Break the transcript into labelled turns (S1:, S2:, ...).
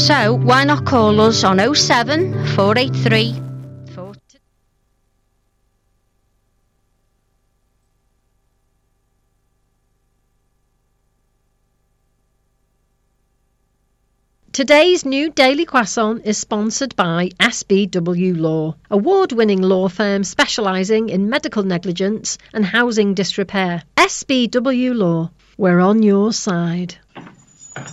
S1: So why not call us on 07 483
S2: Today's new Daily Croissant is sponsored by SBW Law, award-winning law firm specialising in medical negligence and housing disrepair. SBW Law, we're on your side.